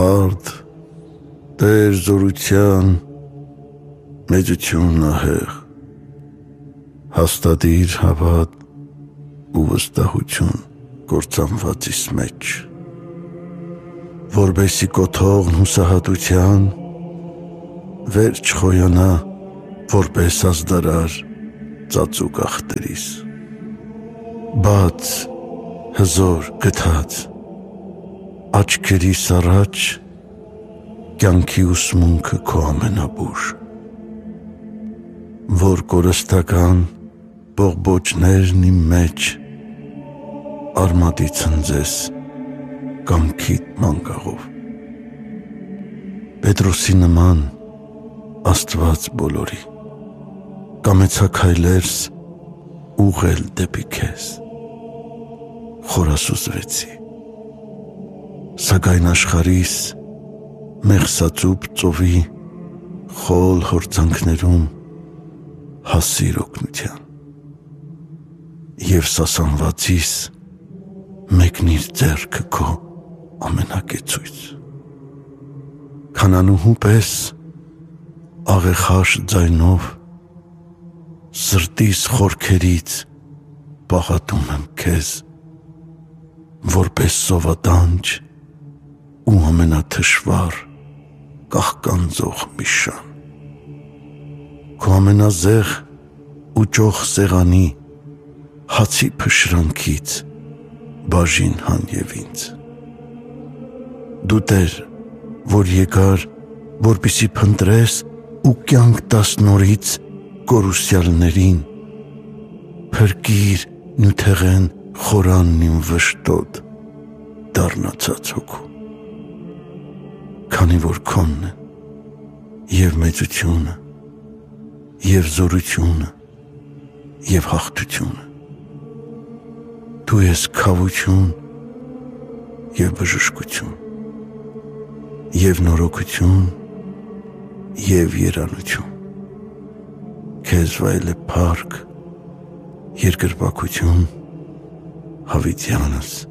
Արդ Տեր զորության մեծությունն ահեղ, հաստատիր հավատ ու վստահություն կործանվածիս մեջ, որբեսի կոթողն հուսահատության վեր չխոյանա, որպես ազդարար ծածուկ ախտերիս, բաց, հզոր, գթած, աչքերիս առաջ կյանքի ուսմունքը քո ամենաբուժ, որ կորստական բողբոջներն իմ մեջ արմատի ցնձես կամքիդ մանգաղով, Պետրոսի նման Աստված բոլորի, կամեցա քայլերս ուղղել դեպի քեզ, խորասուզվեցի, սակայն աշխարհիս մեղսածուփ ծովի խոլ հորձանքներում հասիր օգնության, և սասանվածիս մեկնիր ձեռքը քո ամենակեցույց, քանանուհու պես աղեխաշ ձայնով սրտիս խորքերից բաղատում եմ քեզ, որպես սովատանջ ու ամենաթշվառ կաղկանձող մի շան, քո ամենազեղ ու ճոխ սեղանի հացի փշրանքից բաժին հանև ինձ, դու Տեր, որ եկար, որպեսզի փնտրես ու կյանք տաս նորից կորուսյալներին, փրկիր նյութեղեն խորանն իմ վշտոտ դառնացած հոգու, քանի որ քոնն են և մեծությունը, և զորությունը, և հաղթությունը, դու ես քավություն և բժշկություն, և նորոգություն և երանություն, քեզ վայել է փառք, երկրպագություն, հավիտյանս